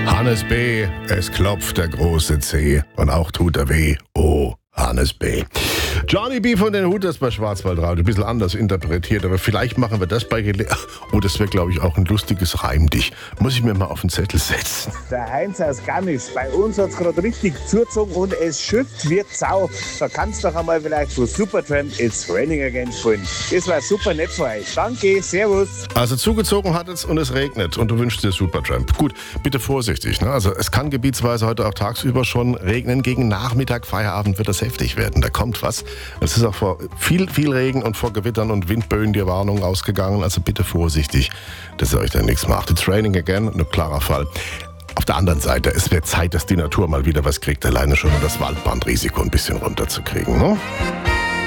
Hannes B., es klopft der große C und auch tut er weh. Oh, Hannes B. Johnny B. von den Hooters bei Schwarzwaldradio. Ein bisschen anders interpretiert, aber vielleicht machen wir das bei Oh, das wäre, glaube ich, auch ein lustiges Reimdich. Muss ich mir mal auf den Zettel setzen. Der Heinz aus Garmisch, bei uns hat es gerade richtig zugezogen und es schüttet wie Sau. Da kannst du doch einmal vielleicht so Supertramp It's Raining Again spielen. Das war super nett für euch. Danke, servus. Also zugezogen hat es und es regnet und du wünschst dir Supertramp. Gut, bitte vorsichtig. Ne? Also es kann gebietsweise heute auch tagsüber schon regnen. Gegen Nachmittag, Feierabend wird das heftig werden. Da kommt was. Es ist auch vor viel Regen und vor Gewittern und Windböen die Warnung ausgegangen. Also bitte vorsichtig, dass ihr euch da nichts macht. It's raining again, ein klarer Fall. Auf der anderen Seite, es wird Zeit, dass die Natur mal wieder was kriegt. Alleine schon, um das Waldbrandrisiko ein bisschen runterzukriegen. Ne?